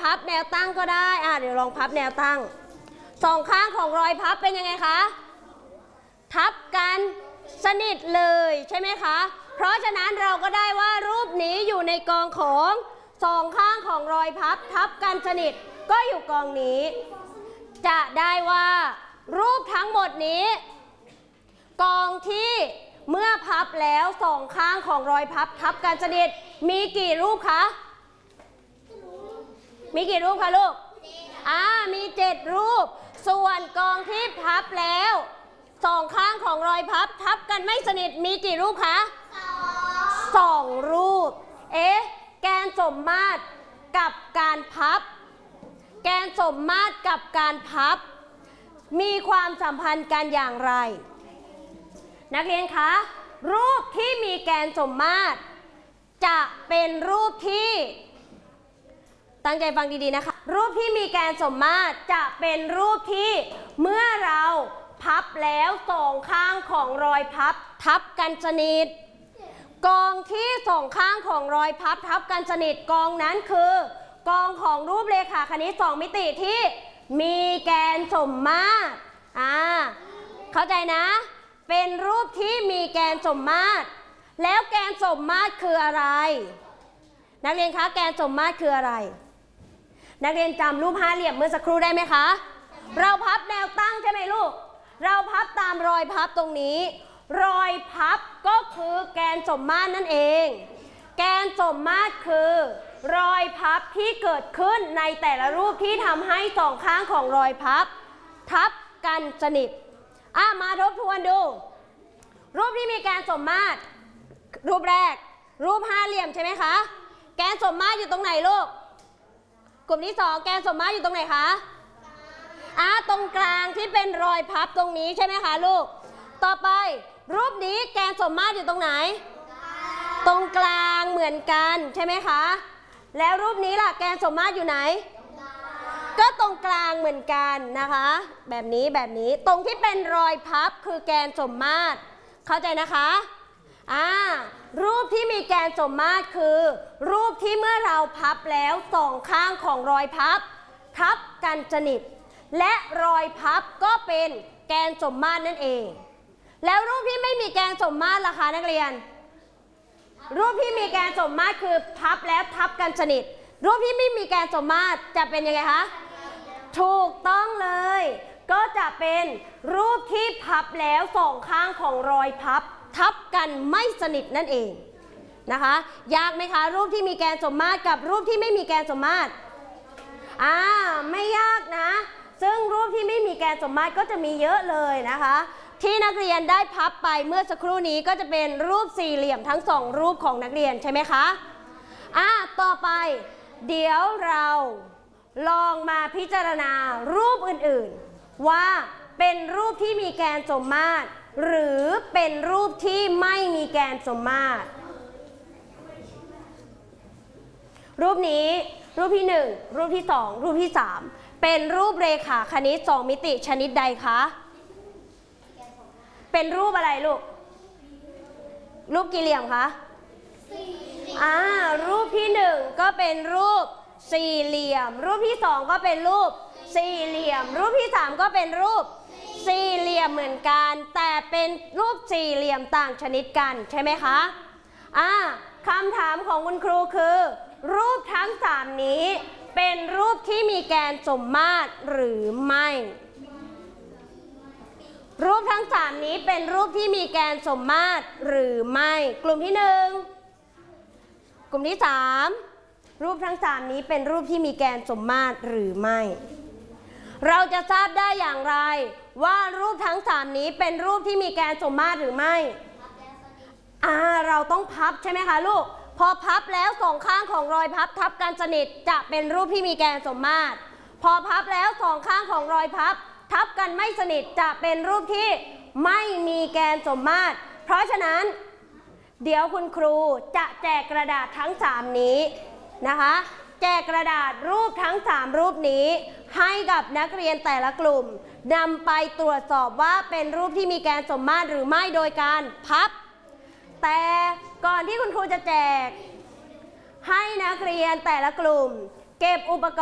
พับแนวตั้งก็ได้เดี๋ยวลองพับแนวตั้งสองข้างของรอยพับเป็นยังไงคะทับกันสนิทเลยใช่ไหมคะเพราะฉะนั้นเราก็ได้ว่ารูปนี้อยู่ในกองของสองข้างของรอยพับทับกันสนิทก็อยู่กองนี้จะได้ว่ารูปทั้งหมดนี้กองที่เมื่อพับแล้วสองข้างของรอยพับทับกันสนิทมีกี่รูปคะมีกี่รูปคะลูกมี7รูปส่วนกองที่พับแล้วสองข้างของรอยพับทับกันไม่สนิทมีกี่รูปคะ2รูปแกนสมมาตรกับการพับแกนสมมาตรกับการพับมีความสัมพันธ์กันอย่างไรนักเรียนคะรูปที่มีแกนสมมาตรจะเป็นรูปที่ตั้งใจฟังดีๆนะคะรูปที่มีแกนสมมาตรจะเป็นรูปที่เมื่อเราพับแล้วสองข้างของรอยพับทับกันสนิทกองที่สองข้างของรอยพับทับกันสนิทกองนั้นคือกองของรูปเรขาคณิต2มิติที่มีแกนสมมาตรเข้าใจนะเป็นรูปที่มีแกนสมมาตรแล้วแกนสมมาตรคืออะไรนักเรียนคะแกนสมมาตรคืออะไรนักเรียนจำรูปห้าเหลี่ยมเมื่อสักครู่ได้ไหมคะเราพับแนวตั้งใช่ไหมลูกเราพับตามรอยพับตรงนี้รอยพับก็คือแกนสมมาตรนั่นเองแกนสมมาตรคือรอยพับที่เกิดขึ้นในแต่ละรูปที่ทำให้สองข้างของรอยพับทับกันสนิทมาทบทวนดูรูปที่มีแกนสมมาตรรูปแรกรูปห้าเหลี่ยมใช่ไหมคะแกนสมมาตรอยู่ตรงไหนลูกกลุ่มที่2แกนสมมาตรอยู่ตรงไหนคะตรงกลางที่เป็นรอยพับตรงนี้ใช่ไหมคะลูกต่อไปรูปนี้แกนสมมาตรอยู่ตรงไหนตรงกลางเหมือนกันใช่ไหมคะแล้วรูปนี้ล่ะแกนสมมาตรอยู่ไหนก็ตรงกลางเหมือนกันนะคะแบบนี้ตรงที่เป็นรอยพับคือแกนสมมาตรเข้าใจนะคะรูปที่มีแกนสมมาตรคือรูปที่เมื่อเราพับแล้วสองข้างของรอยพับทับกันสนิทและรอยพับก็เป็นแกนสมมาตรนั่นเองแล้วรูปที่ไม่มีแกนสมมาตรล่ะคะนักเรียนรูปที่มีแกนสมมาตรคือพับแล้วทับกันสนิทรูปที่ไม่มีแกนสมมาตรจะเป็นยังไงคะถูกต้องเลยก็จะเป็นรูปที่พับแล้วสองข้างของรอยพับทับกันไม่สนิทนั่นเองนะคะยากไหมคะรูปที่มีแกนสมมาตรกับรูปที่ไม่มีแกนสมมาตรไม่ยากนะซึ่งรูปที่ไม่มีแกนสมมาตรก็จะมีเยอะเลยนะคะที่นักเรียนได้พับไปเมื่อสักครู่นี้ก็จะเป็นรูปสี่เหลี่ยมทั้ง2รูปของนักเรียนใช่ไหมคะต่อไปเดี๋ยวเราลองมาพิจารณารูปอื่นๆว่าเป็นรูปที่มีแกนสมมาตรหรือเป็นรูปที่ไม่มีแกนสมมาตรรูปนี้รูปที่1รูปที่2รูปที่3เป็นรูปเรขาคณิต2มิติชนิดใดคะเป็นรูปอะไรลูกรูปกี่เหลี่ยมคะรูปที่1ก็เป็นรูปสี่เหลี่ยมรูปที่2ก็เป็นรูปสี่เหลี่ยมรูปที่3ก็เป็นรูปสี่เหลี่ยมเหมือนกันแต่เป็นรูปสี่เหลี่ยมต่างชนิดกันใช่ไหมคะคำถามของคุณครูคือรูปทั้ง3นี้เป็นรูปที่มีแกนสมมาตรหรือไม่รูปทั้ง3นี้เป็นรูปที่มีแกนสมมาตรหรือไม่กลุ่มที่1กลุ่มที่3รูปทั้ง3นี้เป็นรูปที่มีแกนสมมาตรหรือไม่เราจะทราบได้อย่างไรว่ารูปทั้ง3นี้เป็นรูปที่มีแกนสมมาตรหรือไม่เราต้องพับใช่ไหมคะลูกพอพับแล้วสองข้างของรอยพับทับกันสนิทจะเป็นรูปที่มีแกนสมมาตรพอพับแล้วสองข้างของรอยพับทับกันไม่สนิทจะเป็นรูปที่ไม่มีแกนสมมาตรเพราะฉะนั้นเดี๋ยวคุณครูจะแจกกระดาษทั้ง3นี้นะคะแจกกระดาษรูปทั้ง3รูปนี้ให้กับนักเรียนแต่ละกลุ่มนำไปตรวจสอบว่าเป็นรูปที่มีแกนสมมาตรหรือไม่โดยการพับแต่ก่อนที่คุณครูจะแจกให้นักเรียนแต่ละกลุ่มเก็บอุปกรณ์